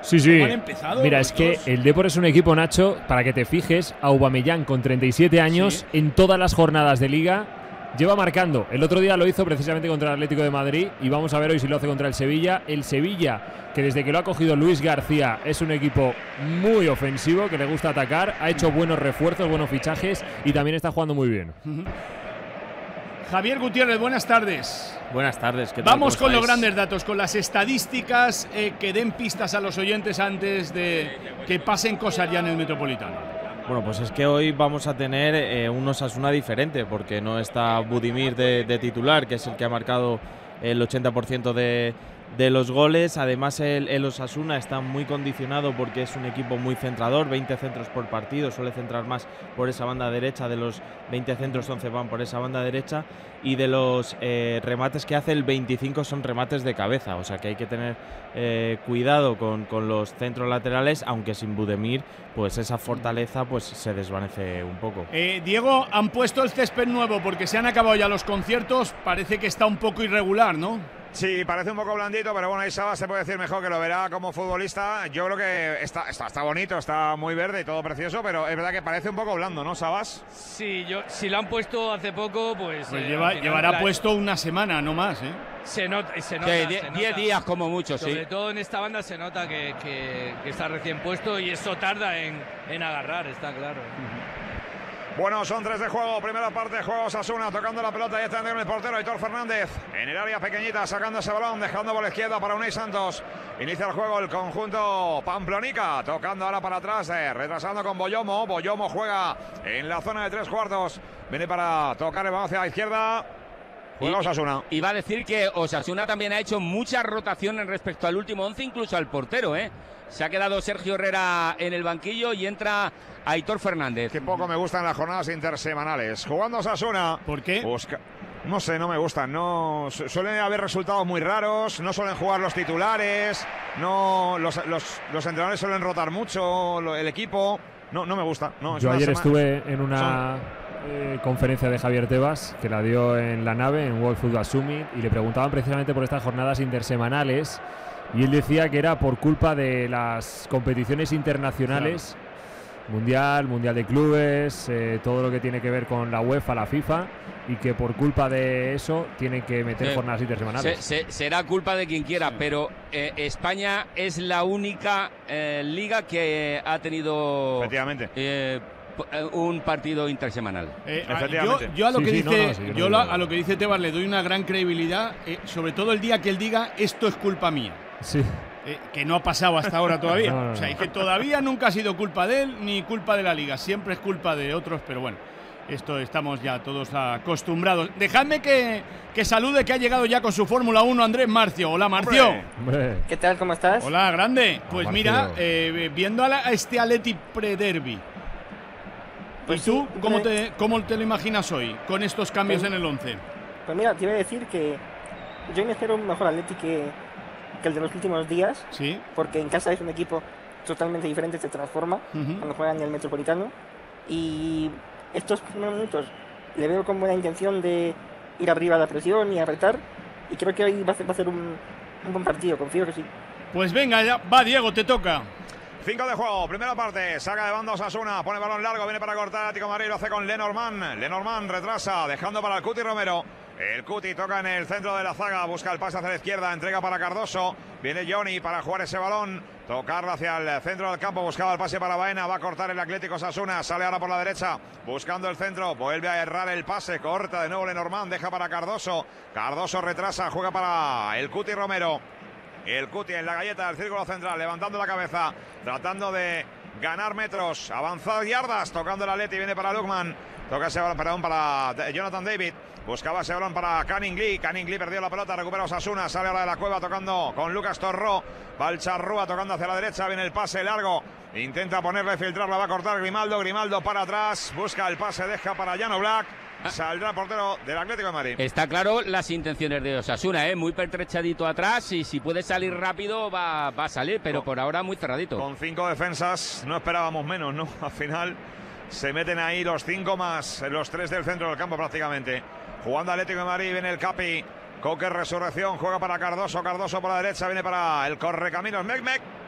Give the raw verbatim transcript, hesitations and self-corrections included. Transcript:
Sí, sí. ¿Cómo han empezado? Mira, es que el Depor es un equipo, Nacho, para que te fijes, Aubameyang con treinta y siete años sí. en todas las jornadas de Liga lleva marcando. El otro día lo hizo precisamente contra el Atlético de Madrid y vamos a ver hoy si lo hace contra el Sevilla. El Sevilla, que desde que lo ha cogido Luis García es un equipo muy ofensivo, que le gusta atacar, ha hecho buenos refuerzos, buenos fichajes y también está jugando muy bien. Uh-huh. Javier Gutiérrez, buenas tardes. Buenas tardes. ¿Qué tal? Vamos con los grandes datos, con las estadísticas eh, que den pistas a los oyentes antes de que pasen cosas ya en el Metropolitano. Bueno, pues es que hoy vamos a tener eh, un Osasuna diferente, porque no está Budimir de, de titular, que es el que ha marcado el ochenta por ciento de, de los goles. Además, el, el Osasuna está muy condicionado porque es un equipo muy centrador, veinte centros por partido, suele centrar más por esa banda derecha. De los veinte centros, once van por esa banda derecha, y de los eh, remates que hace, el veinticinco son remates de cabeza, o sea que hay que tener eh, cuidado con, con los centros laterales, aunque sin Budimir pues esa fortaleza pues se desvanece un poco. Eh, Diego, han puesto el césped nuevo porque se han acabado ya los conciertos, parece que está un poco irregular, ¿no? Sí, parece un poco blandito, pero bueno, ahí Saba se puede decir mejor, que lo verá como futbolista. Yo creo que está, está, está bonito, está muy verde y todo precioso, pero es verdad que parece un poco blando, ¿no, Sabas? Sí, yo, si lo han puesto hace poco, pues... pues eh, lleva, llevará la... puesto una semana, no más, ¿eh? Se nota, se nota. Sí, diez días como mucho, Sobre sí. Sobre todo en esta banda se nota que, que, que está recién puesto y eso tarda en, en agarrar, está claro. Bueno, son tres de juego, primera parte de juego. Osasuna tocando la pelota y está en el portero Aitor Fernández en el área pequeñita, sacando ese balón, dejando por la izquierda para Unai Santos. Inicia el juego el conjunto Pamplonica, tocando ahora para atrás, eh, retrasando con Boyomo. Boyomo juega en la zona de tres cuartos, viene para tocar el balón hacia la izquierda. Juega Osasuna. Y va a decir que Osasuna también ha hecho mucha rotación en respecto al último once, incluso al portero, ¿eh? Se ha quedado Sergio Herrera en el banquillo y entra Aitor Fernández. Que poco me gustan las jornadas intersemanales. Jugando Osasuna. ¿Por qué? Busca... No sé, no me gustan. No suelen haber resultados muy raros. No suelen jugar los titulares. No, los, los, los entrenadores suelen rotar mucho. Lo, el equipo. No, no me gusta. No, Yo ayer semana... estuve en una eh, conferencia de Javier Tebas que la dio en la nave en World Football Summit y le preguntaban precisamente por estas jornadas intersemanales. Y él decía que era por culpa de las competiciones internacionales, claro. Mundial, Mundial de Clubes, eh, todo lo que tiene que ver con la UEFA, la FIFA, y que por culpa de eso tienen que meter sí. jornadas intersemanales. Se, se, será culpa de quien quiera, sí. pero eh, España es la única eh, liga que ha tenido efectivamente eh, un partido intersemanal. Eh, yo, yo a lo sí, que sí, dice, no, no, sí, yo no, no, a lo que dice Tebas le doy una gran credibilidad, eh, sobre todo el día que él diga esto es culpa mía. Sí. Eh, que no ha pasado hasta ahora todavía. No, no, no. O sea, y que todavía nunca ha sido culpa de él ni culpa de la liga. Siempre es culpa de otros, pero bueno, esto estamos ya todos acostumbrados. Dejadme que, que salude, que ha llegado ya con su Fórmula uno Andrés Marcio. Hola, Marcio. Hombre. ¿Qué tal? ¿Cómo estás? Hola, grande. Pues oh, mira, eh, viendo a, la, a este Atleti pre-derby. Pues ¿y tú sí, cómo, te, cómo te lo imaginas hoy con estos cambios pues, en el once? Pues mira, te iba a decir que yo me espero un mejor Atleti que... que el de los últimos días, sí, porque en casa es un equipo totalmente diferente, se transforma uh-huh. cuando juega en el Metropolitano, y estos primeros minutos le veo con buena intención de ir arriba a la presión y apretar, y creo que hoy va a ser, va a ser un, un buen partido, confío que sí. Pues venga, ya va Diego, te toca. Cinco de juego, primera parte, saca de banda Osasuna, pone balón largo, viene para cortar, Atlético de Madrid lo hace con Lenormand, Lenormand retrasa, dejando para el Cuti Romero. El Cuti toca en el centro de la zaga, busca el pase hacia la izquierda, entrega para Cardoso, viene Johnny para jugar ese balón, tocarlo hacia el centro del campo, buscaba el pase para Baena, va a cortar el Atlético Osasuna, sale ahora por la derecha, buscando el centro, vuelve a errar el pase, corta de nuevo Lenormand, deja para Cardoso, Cardoso retrasa, juega para el Cuti Romero, el Cuti en la galleta del círculo central, levantando la cabeza, tratando de ganar metros, avanzar yardas, tocando el Atleti, viene para Lukman, toca ese balón, perdón, para Jonathan David. Buscaba ese balón para Canning Lee. Canning Lee perdió la pelota, recupera Osasuna. Sale ahora de la cueva tocando con Lucas Torró. Va el Charrúa tocando hacia la derecha. Viene el pase largo. Intenta ponerle, filtrarla. Va a cortar Grimaldo. Grimaldo para atrás. Busca el pase, deja para Llano Black. Saldrá el portero del Atlético de Madrid. Está claro las intenciones de Osasuna, ¿eh? Muy pertrechadito atrás. Y si puede salir rápido, va, va a salir. Pero con, por ahora muy cerradito. Con cinco defensas, no esperábamos menos, ¿no? Al final se meten ahí los cinco más los tres del centro del campo prácticamente. Jugando Atlético de Madrid, viene el Capi. Coque Resurrección, juega para Cardoso. Cardoso por la derecha, viene para el correcaminos Mecmec.